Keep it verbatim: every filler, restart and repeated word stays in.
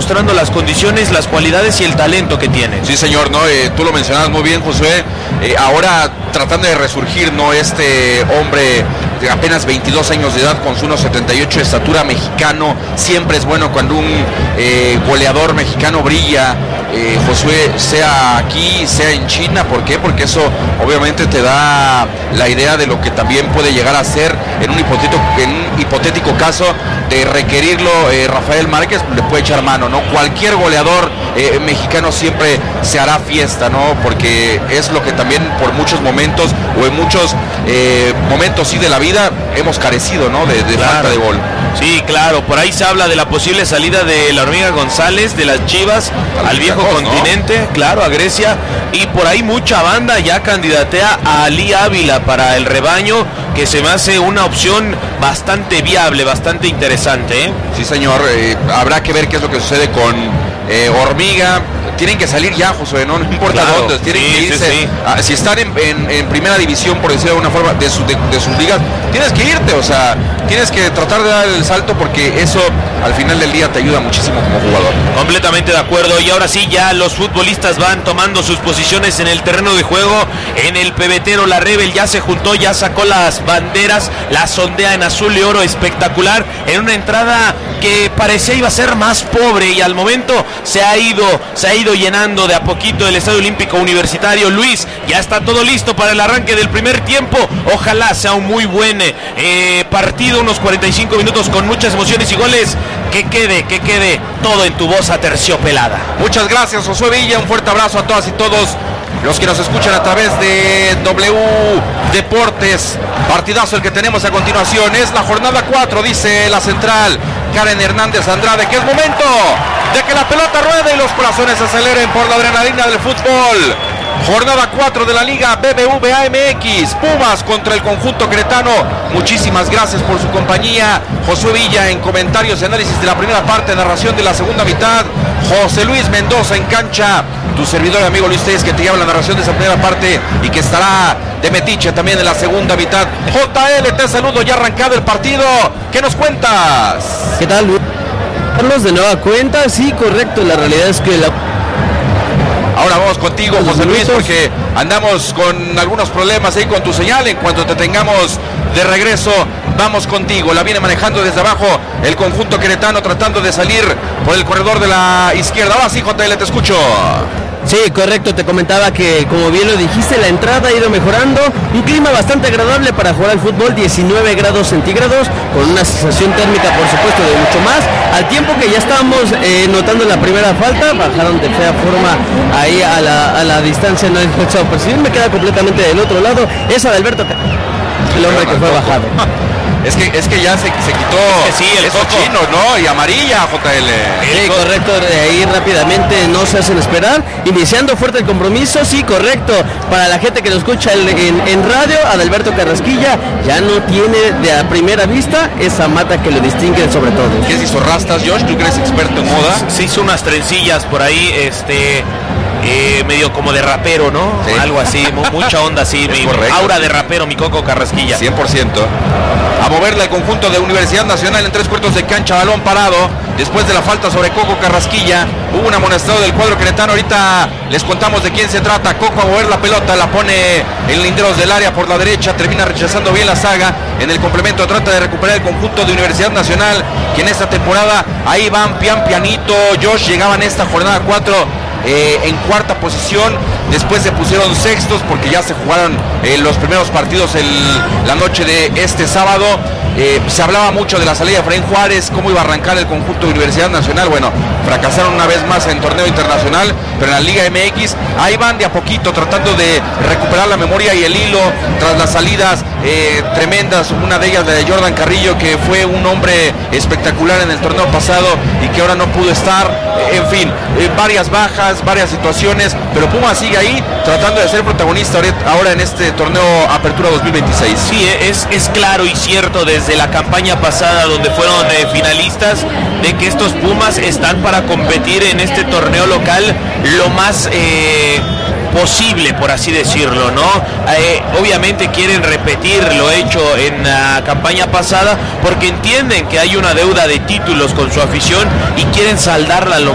mostrando las condiciones, las cualidades y el talento que tiene. Sí, señor, no, eh, tú lo mencionabas muy bien, Josué. Eh, ahora tratando de resurgir, no, este hombre de apenas veintidós años de edad con su uno setenta y ocho de estatura, mexicano. Siempre es bueno cuando un eh, goleador mexicano brilla, eh, Josué, sea aquí, sea en China. ¿Por qué? Porque eso obviamente te da la idea de lo que también puede llegar a ser en un hipotético, en un hipotético caso de requerirlo eh, Rafael Márquez, le puede echar mano, ¿no? Cualquier goleador eh, mexicano siempre se hará fiesta, ¿no? Porque es lo que también por muchos momentos o en muchos eh, momentos sí de la vida hemos carecido, ¿no? De, de claro. falta de gol. Sí, claro, por ahí se habla de la posible salida de la Hormiga González, de las Chivas, al, al viejo Chacos, continente, ¿no? Claro, a Grecia, y por ahí mucha banda ya candidatea a Ali Ávila para el rebaño, que se me hace una opción bastante viable, bastante interesante, ¿eh? Sí, señor, eh, habrá que ver qué es lo que sucede con eh, Hormiga. Tienen que salir ya, Josué, no, no importa claro, dónde, tienen sí, que irse. Sí, sí. A, si están en, en, en primera división, por decirlo de alguna forma, de, su, de, de sus ligas, tienes que irte, o sea, tienes que tratar de dar el salto porque eso al final del día te ayuda muchísimo como jugador. Completamente de acuerdo, y ahora sí ya los futbolistas van tomando sus posiciones en el terreno de juego, en el pebetero. La Rebel ya se juntó, ya sacó las banderas, la sondea en azul y oro espectacular, en una entrada que parecía iba a ser más pobre y al momento se ha ido, se ha ido llenando de a poquito el Estadio Olímpico Universitario. Luis, ya está todo listo para el arranque del primer tiempo. Ojalá sea un muy buen eh, partido, unos cuarenta y cinco minutos con muchas emociones y goles. Que quede, que quede todo en tu voz aterciopelada. Muchas gracias, Josué Villa, un fuerte abrazo a todas y todos los que nos escuchan a través de W Deportes. Partidazo el que tenemos a continuación, es la jornada cuatro, dice la central Karen Hernández Andrade, que es momento de que la pelota ruede y los corazones se aceleren por la adrenalina del fútbol. Jornada cuatro de la Liga B B V A M X, Pumas contra el conjunto queretano. Muchísimas gracias por su compañía. Josué Villa en comentarios y análisis de la primera parte, narración de la segunda mitad. José Luis Mendoza en cancha. Tu servidor y amigo Luis Telles, que te lleva la narración de esa primera parte y que estará de metiche también en la segunda mitad. J L, te saludo, ya arrancado el partido. ¿Qué nos cuentas? ¿Qué tal, Luis? Carlos, de nueva cuenta, sí, correcto. La realidad es que la... Ahora vamos contigo, José Luis, porque andamos con algunos problemas ahí con tu señal. En cuanto te tengamos de regreso, vamos contigo. La viene manejando desde abajo el conjunto queretano, tratando de salir por el corredor de la izquierda. Ahora sí, J L, te escucho. Sí, correcto, te comentaba que, como bien lo dijiste, la entrada ha ido mejorando, un clima bastante agradable para jugar al fútbol, diecinueve grados centígrados, con una sensación térmica, por supuesto, de mucho más, al tiempo que ya estábamos eh, notando la primera falta, bajaron de fea forma ahí a la, a la distancia, no he empezado a percibir, me queda completamente del otro lado, esa de Alberto, el hombre que fue bajado. Es que, es que ya se, se quitó es que sí, el esos coco. chinos, ¿no? Y amarilla, J L. Sí, correcto, de ahí rápidamente no se hacen esperar. Iniciando fuerte el compromiso, sí, correcto. Para la gente que lo escucha en, en radio, Adalberto Carrasquilla ya no tiene de a primera vista esa mata que lo distingue sobre todo. ¿Qué se hizo rastas, Josh? ¿Tú crees experto en moda? Se hizo unas trencillas por ahí, este... Eh, medio como de rapero, ¿no? Sí. Algo así, mucha onda así, mi correcto. Aura de rapero, mi Coco Carrasquilla. cien por ciento. A moverle el conjunto de Universidad Nacional en tres cuartos de cancha, balón parado. Después de la falta sobre Coco Carrasquilla, hubo un amonestado del cuadro queretano. Ahorita les contamos de quién se trata. Coco a mover la pelota, la pone en linderos del área por la derecha, termina rechazando bien la saga. En el complemento trata de recuperar el conjunto de Universidad Nacional, que en esta temporada ahí van pian pianito. Josh, llegaban esta jornada cuatro Eh, en cuarta posición, después se pusieron sextos porque ya se jugaron eh, los primeros partidos el, la noche de este sábado. Eh, se hablaba mucho de la salida de Efraín Juárez, cómo iba a arrancar el conjunto de Universidad Nacional. Bueno, fracasaron una vez más en torneo internacional, pero en la Liga M X ahí van de a poquito tratando de recuperar la memoria y el hilo tras las salidas eh, tremendas, una de ellas la de Jordan Carrillo, que fue un hombre espectacular en el torneo pasado y que ahora no pudo estar. Eh, en fin, eh, varias bajas, varias situaciones, pero Puma sigue ahí tratando de ser protagonista ahora en este torneo Apertura dos mil veintiséis. Sí, es, es claro y cierto desde la campaña pasada, donde fueron eh, finalistas, de que estos Pumas están para competir en este torneo local lo más eh, posible, por así decirlo, ¿no? Eh, obviamente quieren repetir lo hecho en la campaña pasada porque entienden que hay una deuda de títulos con su afición y quieren saldarla lo